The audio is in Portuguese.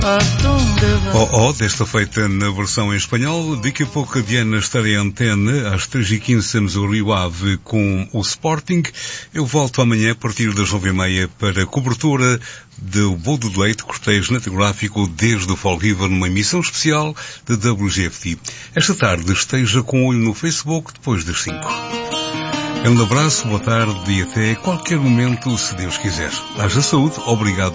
Desta feita na versão em espanhol. Daqui a pouco a Diana estará em antena. Às 3h15 temos o Rio Ave com o Sporting. Eu volto amanhã a partir das 9h30 para a cobertura do Bodo de Leite, cortejo cinematográfico desde o Fall River, numa emissão especial da WGFT. Esta tarde esteja com o olho no Facebook depois das 5. Um abraço, boa tarde e até qualquer momento, se Deus quiser. Haja saúde, obrigado.